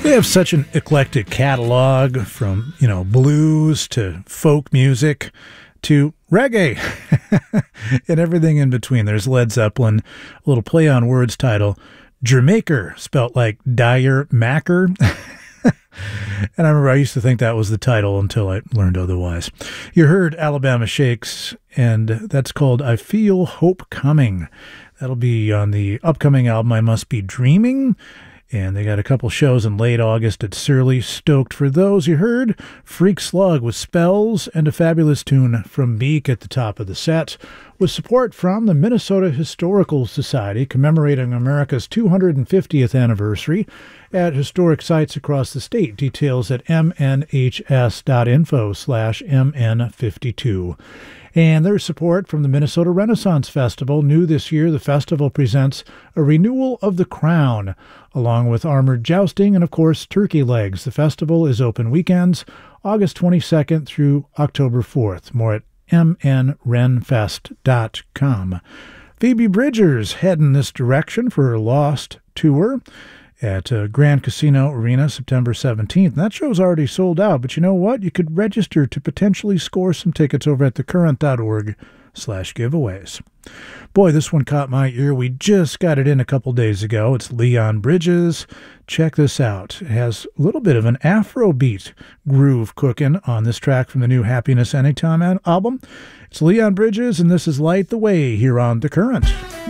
They have such an eclectic catalog from, blues to folk music to reggae and everything in between. There's Led Zeppelin, a little play on words title, Jamaica, spelt like Dyer Macker. And I remember I used to think that was the title until I learned otherwise. You heard Alabama Shakes, and that's called I Feel Hope Coming. That'll be on the upcoming album I Must Be Dreaming. And they got a couple shows in late August at Surly. Stoked for those. You heard Freak Slug with Spells and a fabulous tune from Beak at the top of the set, with support from the Minnesota Historical Society commemorating America's 250th anniversary at historic sites across the state. Details at mnhs.info/mn52. And there's support from the Minnesota Renaissance Festival. New this year, the festival presents a renewal of The Crown, along with armored jousting and, of course, turkey legs. The festival is open weekends, August 22nd through October 4th. More at mnrenfest.com. Phoebe Bridgers heading this direction for her Lost tour at Grand Casino Arena, September 17th. And that show's already sold out, but you know what? You could register to potentially score some tickets over at thecurrent.org/giveaways. Boy, this one caught my ear. We just got it in a couple days ago. It's Leon Bridges. Check this out. It has a little bit of an Afrobeat groove cooking on this track from the new Happiness Anytime album. It's Leon Bridges, and this is Light the Way here on The Current.